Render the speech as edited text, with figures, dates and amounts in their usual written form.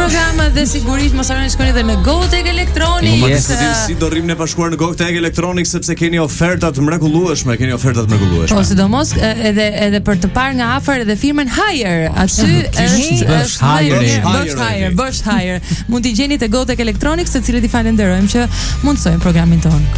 program dhe sigurisht mos harroni shkoni edhe në GoTech Electronics. Si do rrim ne pa shkuar në GoTech Electronics sepse keni ofertat mrekullueshme, Po sidomos edhe për të parë nga afër edhe firmën Hire. Aty është Bosch Hire. Mund t'i gjeni te GoTech Electronics, të cilët i falenderojmë që mundsojnë programin tonë.